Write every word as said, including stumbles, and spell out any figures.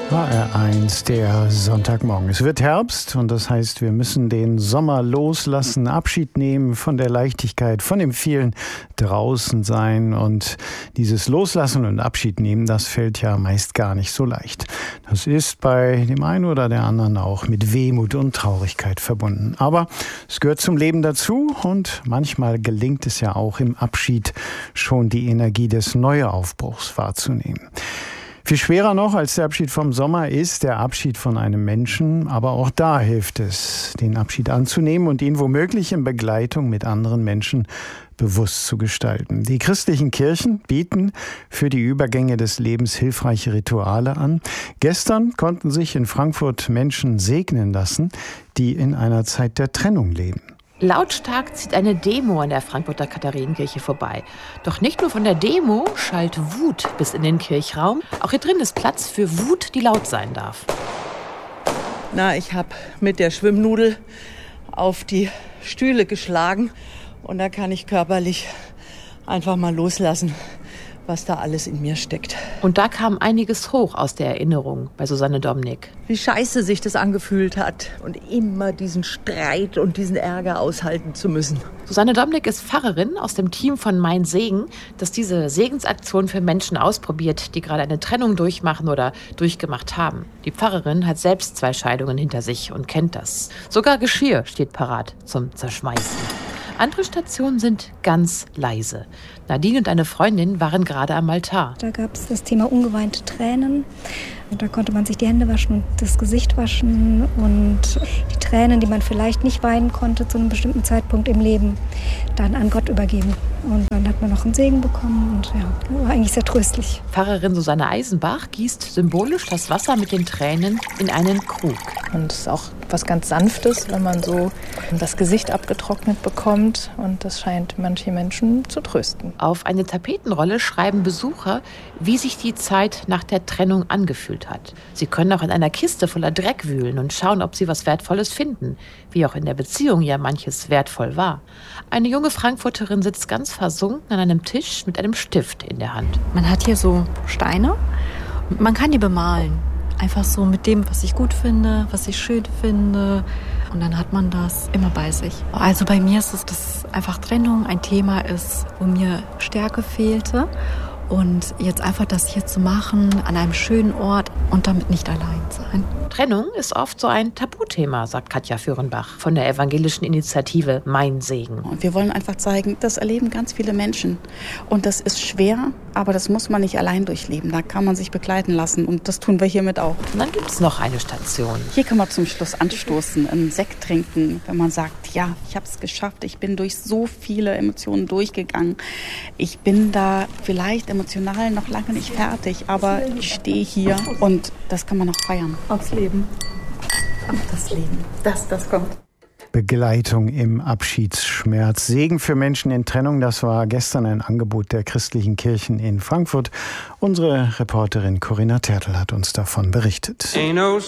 H R eins, der Sonntagmorgen. Es wird Herbst und das heißt, wir müssen den Sommer loslassen, Abschied nehmen von der Leichtigkeit, von dem vielen draußen sein. Und dieses Loslassen und Abschied nehmen, das fällt ja meist gar nicht so leicht. Das ist bei dem einen oder der anderen auch mit Wehmut und Traurigkeit verbunden. Aber es gehört zum Leben dazu und manchmal gelingt es ja auch im Abschied schon die Energie des Neuaufbruchs wahrzunehmen. Viel schwerer noch als der Abschied vom Sommer ist der Abschied von einem Menschen. Aber auch da hilft es, den Abschied anzunehmen und ihn womöglich in Begleitung mit anderen Menschen bewusst zu gestalten. Die christlichen Kirchen bieten für die Übergänge des Lebens hilfreiche Rituale an. Gestern konnten sich in Frankfurt Menschen segnen lassen, die in einer Zeit der Trennung leben. Lautstark zieht eine Demo an der Frankfurter Katharinenkirche vorbei. Doch nicht nur von der Demo schallt Wut bis in den Kirchraum. Auch hier drin ist Platz für Wut, die laut sein darf. Na, ich habe mit der Schwimmnudel auf die Stühle geschlagen. Und da kann ich körperlich einfach mal loslassen, was da alles in mir steckt. Und da kam einiges hoch aus der Erinnerung bei Susanne Domnick. Wie scheiße sich das angefühlt hat und immer diesen Streit und diesen Ärger aushalten zu müssen. Susanne Domnick ist Pfarrerin aus dem Team von Mein Segen, das diese Segensaktion für Menschen ausprobiert, die gerade eine Trennung durchmachen oder durchgemacht haben. Die Pfarrerin hat selbst zwei Scheidungen hinter sich und kennt das. Sogar Geschirr steht parat zum Zerschmeißen. Andere Stationen sind ganz leise. Nadine und eine Freundin waren gerade am Altar. Da gab es das Thema ungeweinte Tränen. Und da konnte man sich die Hände waschen und das Gesicht waschen. Und die Tränen, die man vielleicht nicht weinen konnte zu einem bestimmten Zeitpunkt im Leben, dann an Gott übergeben. Und dann hat man noch einen Segen bekommen und ja, war eigentlich sehr tröstlich. Pfarrerin Susanne Eisenbach gießt symbolisch das Wasser mit den Tränen in einen Krug. Und es ist auch was ganz Sanftes, wenn man so das Gesicht abgetrocknet bekommt. Und das scheint manche Menschen zu trösten. Auf eine Tapetenrolle schreiben Besucher, wie sich die Zeit nach der Trennung angefühlt hat. Sie können auch in einer Kiste voller Dreck wühlen und schauen, ob sie was Wertvolles finden. Wie auch in der Beziehung ja manches wertvoll war. Eine junge Frankfurterin sitzt ganz versunken an einem Tisch mit einem Stift in der Hand. Man hat hier so Steine und man kann die bemalen. Einfach so mit dem, was ich gut finde, was ich schön finde. Und dann hat man das immer bei sich. Also bei mir ist es, dass einfach Trennung ein Thema ist, wo mir Stärke fehlte. Und jetzt einfach das hier zu machen, an einem schönen Ort und damit nicht allein sein. Trennung ist oft so ein Tabuthema, sagt Katja Führenbach von der evangelischen Initiative Mein Segen. Und wir wollen einfach zeigen, das erleben ganz viele Menschen. Und das ist schwer, aber das muss man nicht allein durchleben. Da kann man sich begleiten lassen und das tun wir hiermit auch. Und dann gibt es noch eine Station. Hier kann man zum Schluss anstoßen, einen Sekt trinken, wenn man sagt, ja, ich habe es geschafft, ich bin durch so viele Emotionen durchgegangen. Ich bin da vielleicht emotional noch lange nicht fertig, aber ich stehe hier und das kann man noch feiern. Aufs Leben. Auf das Leben. Das, das kommt. Begleitung im Abschiedsschmerz. Segen für Menschen in Trennung, das war gestern ein Angebot der christlichen Kirchen in Frankfurt. Unsere Reporterin Corinna Tertel hat uns davon berichtet.